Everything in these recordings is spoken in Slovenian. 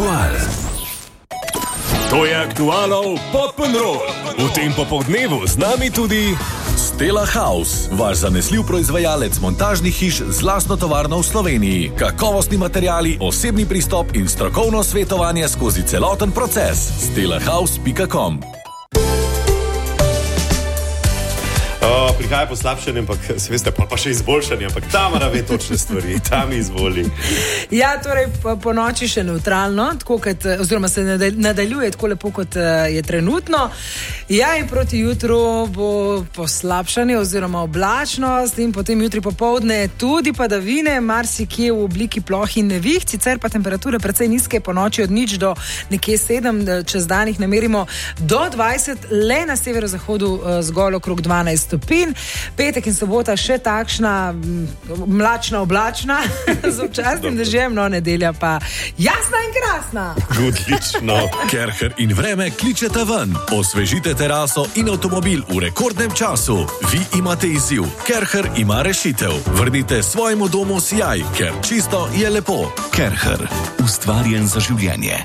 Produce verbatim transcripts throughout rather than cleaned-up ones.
Aktual. To je Aktualov Pop'n'Roll. V tem popoldnevu z nami tudi Stella House, vaš zanesljiv proizvajalec montažnih hiš z lastno tovarno v Sloveniji. Kakovostni materiali, osebni pristop in strokovno svetovanje skozi celoten proces. stella house pika com. O, prihaja poslabšanje, ampak se veste, pa, pa še izboljšanje, ampak Tamara ve točne stvari, tam izvoli. Ja, torej po, po noči še neutralno, tako kot, oziroma se nadaljuje tako lepo, kot je trenutno. Ja, in proti jutru bo poslabšanje oziroma oblačnost in potem jutri popoldne tudi padavine, marsikje v obliki ploh in nevih, sicer pa temperature precej nizke, po noči od nič do nekje sedem, čez dan jih namerimo do dvajset, le na severozahodu zgolj okrog dvanajst stopinj. Petek in sobota še takšna mlačna, oblačna z občasnim dežjem, no nedelja pa jasna in krasna. Odlično. Kerher in vreme kličeta ven. Osvežite teraso in avtomobil v rekordnem času. Vi imate izziv. Kerher ima rešitev. Vrnite svojemu domu sijaj, ker čisto je lepo. Kerher. Ustvarjen za življenje.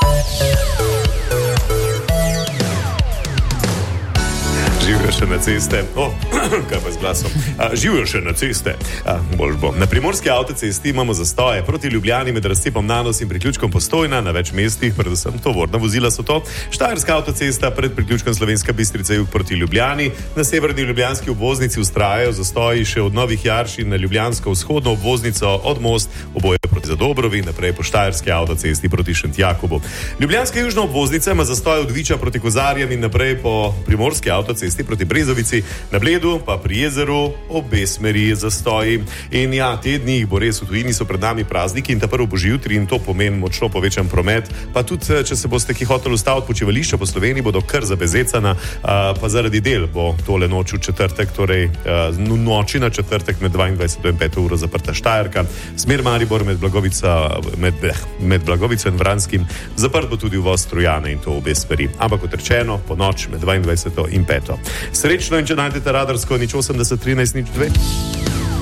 Živijo še na ceste. O, kaj pa z glasom. A, živijo še na ceste. A, bolj bo. Na primorski avtocesti imamo zastoje proti Ljubljani med razcepom Nanos in priključkom Postojna, na več mestih, predvsem tovorna vozila so to. Štajerska avtocesta pred priključkom Slovenska Bistrica jug proti Ljubljani. Na severni ljubljanski obvoznici vztrajajo zastoji še od Novih Jaršin na ljubljansko vzhodno obvoznico od Most, oboje proti Zadobrovi, naprej po štajerski avtocesti proti Šentjakobu. Ljubljanska južna obvoznica ima zastoj od Viča proti Kozarjem in naprej po primorski avtocesti proti Brezovici, na Bledu pa pri jezeru obe smeri zastoji. In ja, te dni jih bo res, v tujini so pred nami prazniki in ta prvo božji jutri in to pomeni močno povečan promet, pa tudi, če se boste ki hoteli ustaviti počivališča po Sloveniji, bodo kar zabezecana, pa zaradi del bo tole noč v četrtek, torej noči na četrtek med dvaindvajseto in peto uro zaprta Štajerka, smer Maribor med Blagovica, med, med Blagovico in Vranskim, zaprt bo tudi uvoz Trojane in to obe smeri. Ampak kot rečeno, po noč med dvaindvajseto in peto. Srečno in če najdete radarsko nič osemdeset trinajst nič dve.